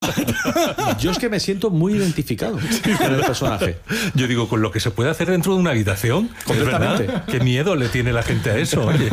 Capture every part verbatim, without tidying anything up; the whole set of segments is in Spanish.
Yo es que me siento muy identificado con el personaje. Yo digo, con lo que se puede hacer dentro de una habitación, completamente. ¿verdad? Qué miedo le tiene la gente a eso, oye.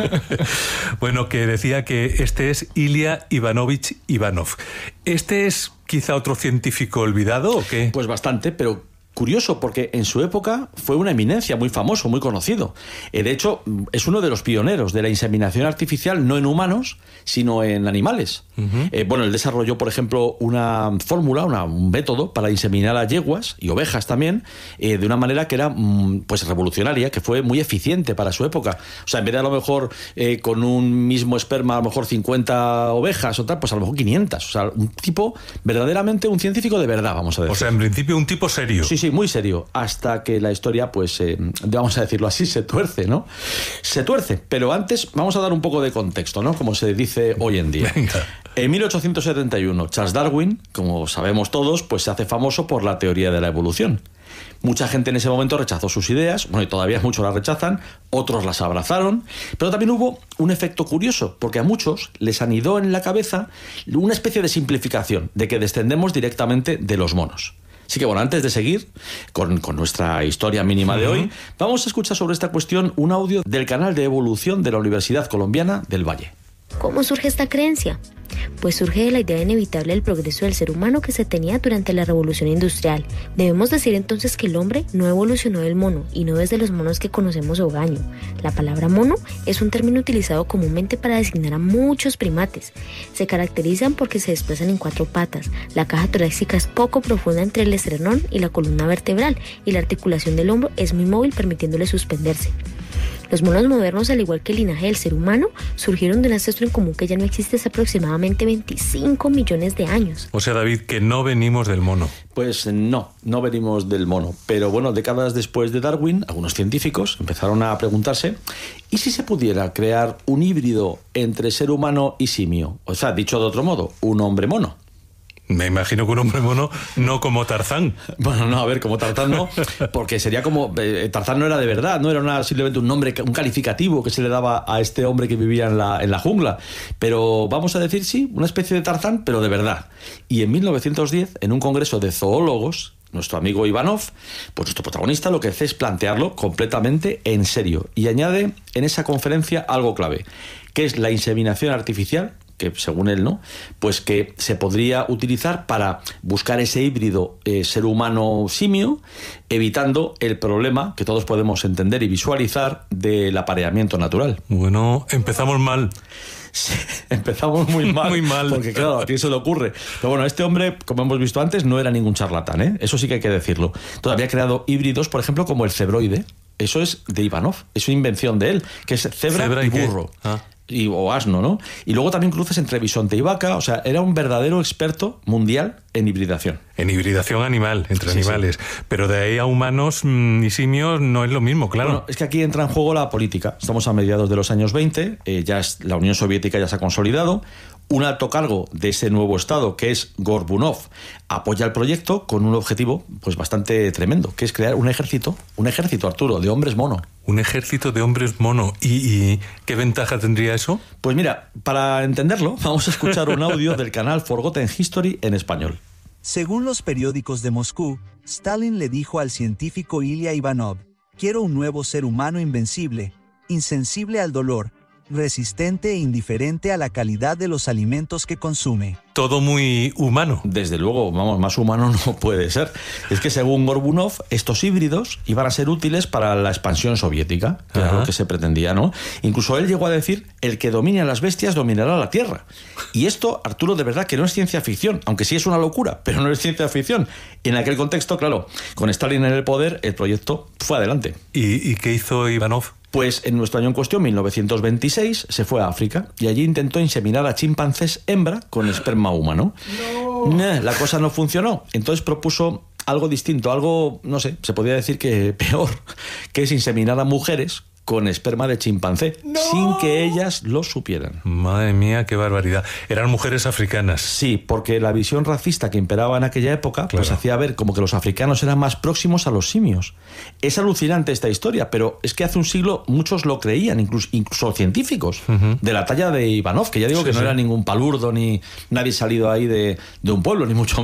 Bueno, que decía que este es Ilya Ivanovich Ivanov. ¿Este es quizá otro científico olvidado o qué? Pues bastante, pero curioso, porque en su época fue una eminencia, muy famoso, muy conocido. Eh, de hecho, es uno de los pioneros de la inseminación artificial, no en humanos, sino en animales. Uh-huh. Eh, bueno, él desarrolló, por ejemplo, una fórmula, una, un método para inseminar a yeguas y ovejas también, eh, de una manera que era mm, pues revolucionaria, que fue muy eficiente para su época. O sea, en vez de a lo mejor eh, con un mismo esperma, a lo mejor cincuenta ovejas o tal, pues a lo mejor quinientas. O sea, un tipo, verdaderamente un científico de verdad, vamos a decir. O sea, en principio un tipo serio. Sí, sí. Muy serio, hasta que la historia, pues, eh, vamos a decirlo así, se tuerce, ¿no? Se tuerce, pero antes vamos a dar un poco de contexto, ¿no? Como se dice hoy en día. Venga. En mil ochocientos setenta y uno, Charles Darwin, como sabemos todos, pues se hace famoso por la teoría de la evolución. Mucha gente en ese momento rechazó sus ideas, bueno, y todavía muchos las rechazan, otros las abrazaron, pero también hubo un efecto curioso, porque a muchos les anidó en la cabeza una especie de simplificación, de que descendemos directamente de los monos. Así que bueno, antes de seguir con, con nuestra historia mínima de hoy, vamos a escuchar sobre esta cuestión un audio del canal de evolución de la Universidad Colombiana del Valle. ¿Cómo surge esta creencia? Pues surge de la idea inevitable del progreso del ser humano que se tenía durante la Revolución Industrial. Debemos decir entonces que el hombre no evolucionó del mono, y no desde los monos que conocemos hogaño. La palabra mono es un término utilizado comúnmente para designar a muchos primates. Se caracterizan porque se desplazan en cuatro patas. La caja torácica es poco profunda entre el esternón y la columna vertebral, y la articulación del hombro es muy móvil, permitiéndole suspenderse. Los monos modernos, al igual que el linaje del ser humano, surgieron de un ancestro en común que ya no existe hace aproximadamente veinticinco millones de años. O sea, David, que no venimos del mono. Pues no, no venimos del mono. Pero bueno, décadas después de Darwin, algunos científicos empezaron a preguntarse ¿y si se pudiera crear un híbrido entre ser humano y simio? O sea, dicho de otro modo, un hombre mono. Me imagino que un hombre mono, no como Tarzán. Bueno, no, a ver, como Tarzán no, porque sería como... Eh, Tarzán no era de verdad, no era una, simplemente un nombre, un calificativo que se le daba a este hombre que vivía en la, en la jungla. Pero vamos a decir, sí, una especie de Tarzán, pero de verdad. Y en mil novecientos diez, en un congreso de zoólogos, nuestro amigo Ivanov, pues nuestro protagonista, lo que hace es plantearlo completamente en serio. Y añade en esa conferencia algo clave, que es la inseminación artificial, que según él, ¿no? Pues que se podría utilizar para buscar ese híbrido eh, ser humano-simio, evitando el problema que todos podemos entender y visualizar del apareamiento natural. Bueno, empezamos mal. Sí, empezamos muy mal. Muy mal. Porque claro, a ti se le ocurre. Pero bueno, este hombre, como hemos visto antes, no era ningún charlatán, ¿eh? Eso sí que hay que decirlo. Todavía ha creado híbridos, por ejemplo, como el cebroide. Eso es de Ivanov, es una invención de él, que es cebra, ¿Cebra y, y burro. Ah. Y, o asno, ¿no? Y luego también cruces entre bisonte y vaca. O sea, era un verdadero experto mundial en hibridación. En hibridación animal, entre sí, animales. Sí. Pero de ahí a humanos mmm, y simios no es lo mismo, claro. Bueno, es que aquí entra en juego la política. Estamos a mediados de los años veinte, eh, ya es, la Unión Soviética ya se ha consolidado. Un alto cargo de ese nuevo estado, que es Gorbunov, apoya el proyecto con un objetivo pues bastante tremendo, que es crear un ejército, un ejército, Arturo, de hombres mono. Un ejército de hombres mono. ¿Y, y qué ventaja tendría eso? Pues mira, para entenderlo, vamos a escuchar un audio del canal Forgotten History en español. Según los periódicos de Moscú, Stalin le dijo al científico Ilya Ivanov: quiero un nuevo ser humano invencible, insensible al dolor, resistente e indiferente a la calidad de los alimentos que consume. Todo muy humano. Desde luego, vamos, más humano no puede ser. Es que según Gorbunov, estos híbridos iban a ser útiles para la expansión soviética, que era lo que se pretendía, ¿no? Incluso él llegó a decir, el que domine a las bestias dominará la tierra. Y esto, Arturo, de verdad que no es ciencia ficción, aunque sí es una locura, pero no es ciencia ficción. Y en aquel contexto, claro, con Stalin en el poder, el proyecto fue adelante. ¿Y, y qué hizo Ivanov? Pues en nuestro año en cuestión, mil novecientos veintiséis, se fue a África y allí intentó inseminar a chimpancés hembra con esperma humano. No. Nah, la cosa no funcionó. Entonces propuso algo distinto, algo, no sé, se podría decir que peor, que es inseminar a mujeres con esperma de chimpancé, ¡no!, sin que ellas lo supieran. Madre mía, qué barbaridad. Eran mujeres africanas. Sí, porque la visión racista que imperaba en aquella época, claro, pues hacía ver como que los africanos eran más próximos a los simios. Es alucinante esta historia, pero es que hace un siglo muchos lo creían, incluso, incluso científicos, uh-huh, de la talla de Ivanov, que ya digo sí, que no sí. era ningún palurdo, ni nadie salido ahí de, de un pueblo, ni mucho